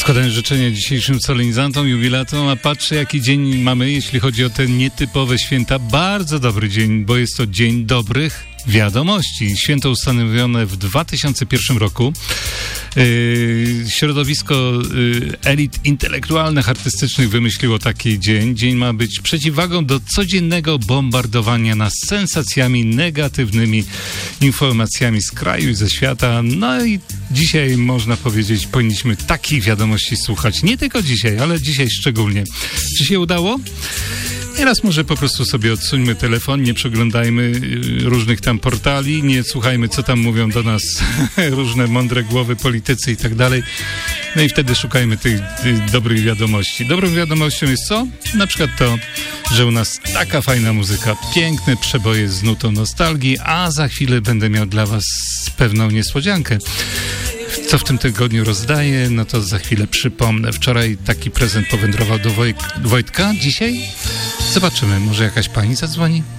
Składałem życzenia dzisiejszym solenizantom, jubilatom, a patrzę, jaki dzień mamy, jeśli chodzi o te nietypowe święta. Bardzo dobry dzień, bo jest to Dzień Dobrych Wiadomości. Święto ustanowione w 2001 roku. Środowisko elit intelektualnych, artystycznych wymyśliło taki dzień. Dzień ma być przeciwwagą do codziennego bombardowania nas sensacjami, negatywnymi informacjami z kraju i ze świata. No i dzisiaj, można powiedzieć, powinniśmy takich wiadomości słuchać. Nie tylko dzisiaj, ale dzisiaj szczególnie. Czy się udało? Nieraz może po prostu sobie odsuńmy telefon, nie przeglądajmy różnych tam portali, nie słuchajmy, co tam mówią do nas różne mądre głowy, politycy i tak dalej. No i wtedy szukajmy tych dobrych wiadomości. Dobrą wiadomością jest co? Na przykład to, że u nas taka fajna muzyka, piękne przeboje z nutą nostalgii, a za chwilę będę miał dla was pewną niespodziankę. Co w tym tygodniu rozdaję, no to za chwilę przypomnę. Wczoraj taki prezent powędrował do Wojtka, dzisiaj zobaczymy, może jakaś pani zadzwoni?